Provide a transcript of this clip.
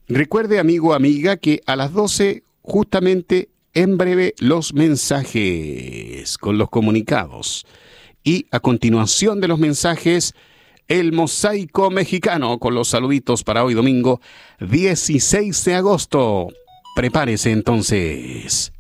Recuerde, amigo, amiga, que a las 12, justamente en breve, los mensajes con los comunicados. Y a continuación de los mensajes, el mosaico mexicano con los saluditos para hoy domingo 16 de agosto. Prepárese entonces.